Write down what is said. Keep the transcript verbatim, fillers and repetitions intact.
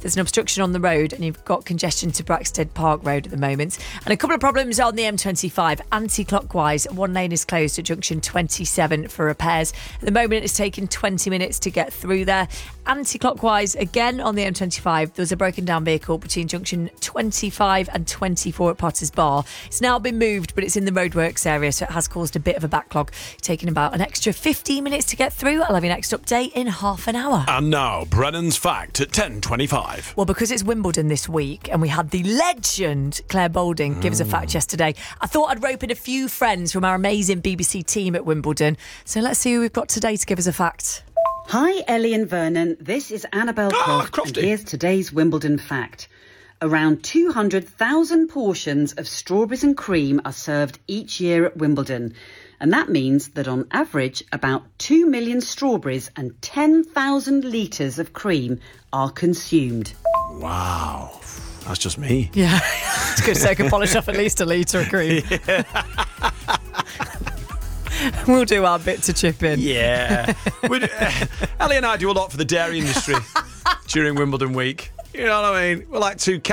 There's an obstruction on the road and you've got congestion to Braxted Park Road at the moment. And a couple of problems on the M twenty-five. Anti-clockwise, one lane is closed at junction twenty-seven for repairs. At the moment, it's taken twenty minutes to get through there. Anti-clockwise, again on the M twenty-five, there was a broken down vehicle between junction twenty-five and twenty-four at Potters Bar. It's now been moved, but it's in the roadworks area, so it has caused a bit of a backlog, taking about an extra fifteen minutes to get through. I'll have your next update in half an hour. And now, Brennan's Fact at ten twenty-five. Well, because it's Wimbledon this week and we had the legend Claire Boulding give us a fact yesterday, I thought I'd rope in a few friends from our amazing B B C team at Wimbledon. So let's see who we've got today to give us a fact. Hi, Ellie and Vernon. This is Annabelle Ah, Croft, and Crofty. here's today's Wimbledon fact. Around two hundred thousand portions of strawberries and cream are served each year at Wimbledon. And that means that on average, about two million strawberries and ten thousand litres of cream are consumed. Wow. That's just me. Yeah, it's good so I can polish off at least a litre of cream. We'll do our bit to chip in. Yeah. We'd, uh, Ellie and I do a lot for the dairy industry during Wimbledon week. You know what I mean? We're like two cats.